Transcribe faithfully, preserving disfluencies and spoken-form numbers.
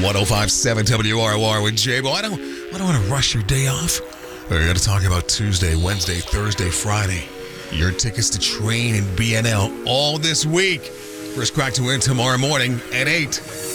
one oh five point seven W R O R with J-Bo. I don't, I don't want to rush your day off. We're going to talk about Tuesday, Wednesday, Thursday, Friday. Your tickets to Train and B N L all this week. First crack to win tomorrow morning at eight.